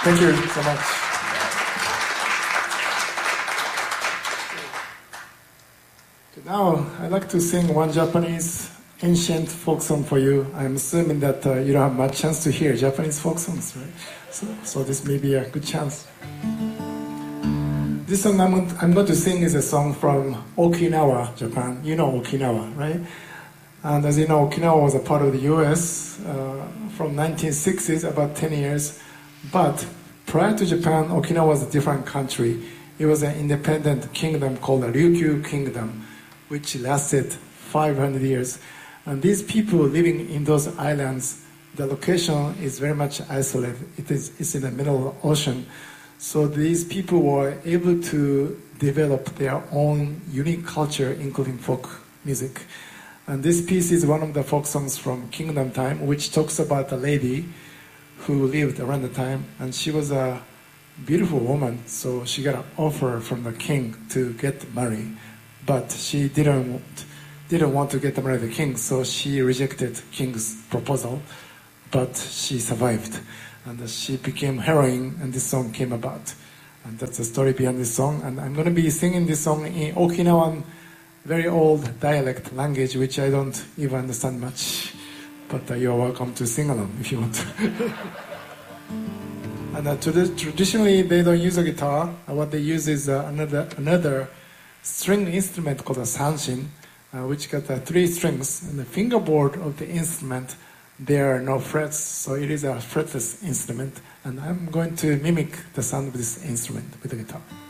Thank you so much. Now, I'd like to sing one Japanese ancient folk song for you. I'm assuming that you don't have much chance to hear Japanese folk songs, right? So this may be a good chance. This song I'm going to sing is a song from Okinawa, Japan. You know Okinawa, right? And as you know, Okinawa was a part of the US from 1960s, about 10 years. But prior to Japan, Okinawa was a different country. It was an independent kingdom called the Ryukyu Kingdom, which lasted 500 years. And these people living in those islands, the location is very much isolated. It's in the middle of the ocean. So these people were able to develop their own unique culture, including folk music. And this piece is one of the folk songs from Kingdom Time, which talks about a lady who lived around the time, and she was a beautiful woman, so she got an offer from the king to get married, but she didn't want to get married to the king, so she rejected king's proposal, but she survived, and she became heroine, and this song came about. And that's the story behind this song, and I'm going to be singing this song in Okinawan, very old dialect language, which I don't even understand much, but you're welcome to sing along if you want to. And traditionally, they don't use a guitar. What they use is another string instrument called a sanshin, which got 3 strings. And the fingerboard of the instrument, there are no frets, so it is a fretless instrument. And I'm going to mimic the sound of this instrument with the guitar.